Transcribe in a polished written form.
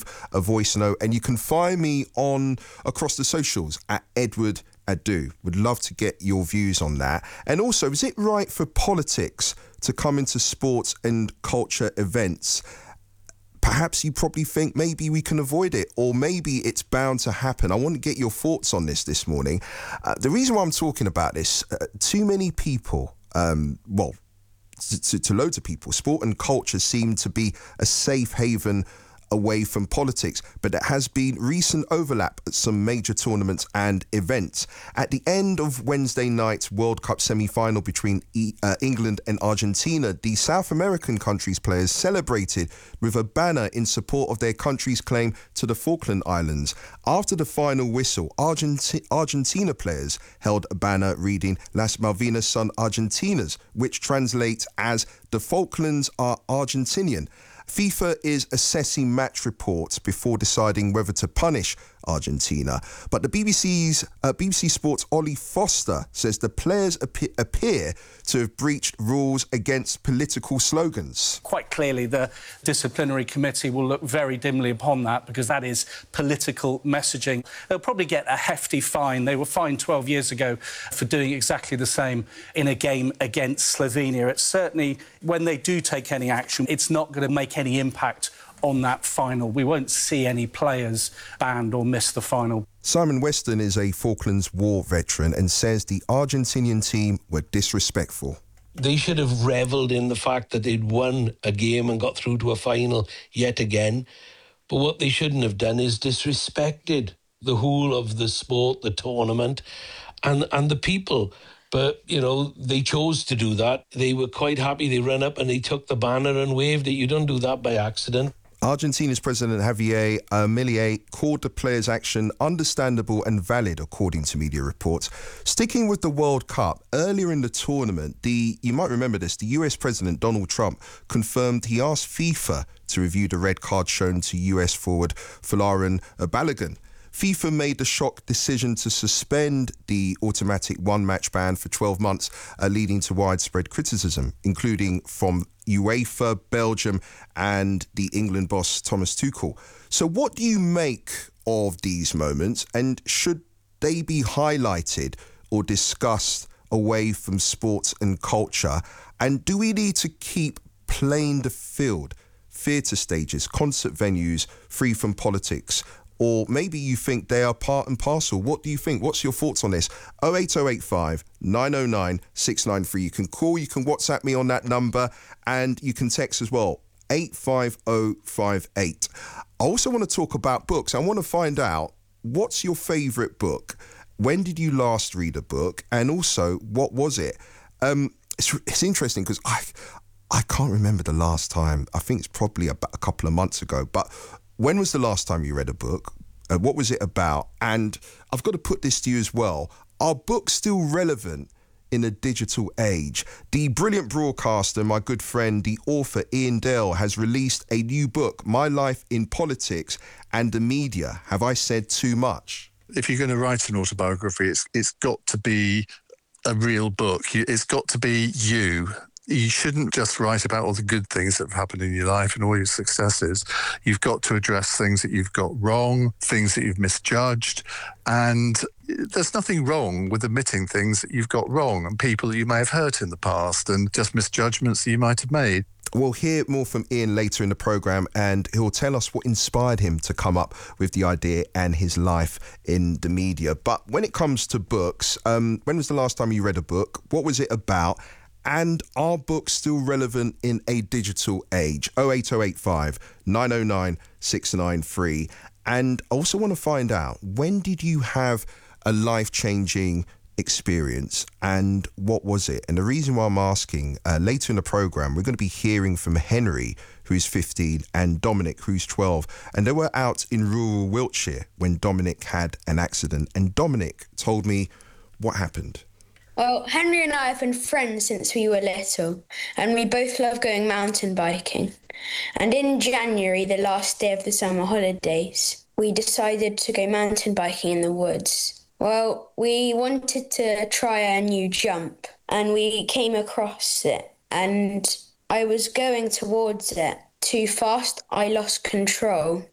leave a voice note. And you can find me across the socials at Edward Adu. Would love to get your views on that. And also, is it right for politics to come into sports and culture events? Perhaps you probably think maybe we can avoid it, or maybe it's bound to happen. I want to get your thoughts on this morning. The reason why I'm talking about this, too many people, to loads of people, sport and culture seem to be a safe haven away from politics, but there has been recent overlap at some major tournaments and events. At the end of Wednesday night's World Cup semi-final between England and Argentina, the South American country's players celebrated with a banner in support of their country's claim to the Falkland Islands. After the final whistle, Argentina players held a banner reading Las Malvinas son Argentinas, which translates as the Falklands are Argentinian. FIFA is assessing match reports before deciding whether to punish Argentina. But the BBC Sports' Ollie Foster says the players appear to have breached rules against political slogans. Quite clearly, the disciplinary committee will look very dimly upon that because that is political messaging. They'll probably get a hefty fine. They were fined 12 years ago for doing exactly the same in a game against Slovenia. It's certainly, when they do take any action, it's not going to make any impact on that final. We won't see any players banned or miss the final. Simon Weston is a Falklands War veteran and says the Argentinian team were disrespectful. They should have revelled in the fact that they'd won a game and got through to a final yet again. But what they shouldn't have done is disrespected the whole of the sport, the tournament, and the people. But, you know, they chose to do that. They were quite happy. They ran up and they took the banner and waved it. You don't do that by accident. Argentina's President Javier Milei called the players' action understandable and valid, according to media reports. Sticking with the World Cup, earlier in the tournament, you might remember this, the US President Donald Trump confirmed he asked FIFA to review the red card shown to US forward Folarin Balogun. FIFA made the shock decision to suspend the automatic one-match ban for 12 months, leading to widespread criticism, including from UEFA, Belgium and the England boss Thomas Tuchel. So what do you make of these moments, and should they be highlighted or discussed away from sports and culture? And do we need to keep playing the field, theatre stages, concert venues free from politics? Or maybe you think they are part and parcel. What do you think? What's your thoughts on this? 08085 909 693. You can call, you can WhatsApp me on that number, and you can text as well, 85058. I also want to talk about books. I want to find out, what's your favourite book? When did you last read a book? And also, what was it? It's interesting because I can't remember the last time. I think it's probably about a couple of months ago. But when was the last time you read a book? What was it about? And I've got to put this to you as well. Are books still relevant in a digital age? The brilliant broadcaster, my good friend, the author Ian Dale, has released a new book, My Life in Politics and the Media. Have I said too much? If you're going to write an autobiography, it's got to be a real book. It's got to be you. You shouldn't just write about all the good things that have happened in your life and all your successes. You've got to address things that you've got wrong, things that you've misjudged. And there's nothing wrong with admitting things that you've got wrong and people that you may have hurt in the past and just misjudgments that you might have made. We'll hear more from Ian later in the programme, and he'll tell us what inspired him to come up with the idea and his life in the media. But when it comes to books, when was the last time you read a book? What was it about? And are books still relevant in a digital age? 08085 909 693. And I also want to find out, when did you have a life-changing experience and what was it? And the reason why I'm asking, later in the programme, we're going to be hearing from Henry, who's 15, and Dominic, who's 12. And they were out in rural Wiltshire when Dominic had an accident. And Dominic told me what happened. Well, Henry and I have been friends since we were little, and we both love going mountain biking. And in January, the last day of the summer holidays, we decided to go mountain biking in the woods. Well, we wanted to try a new jump, and we came across it, and I was going towards it too fast. I lost control,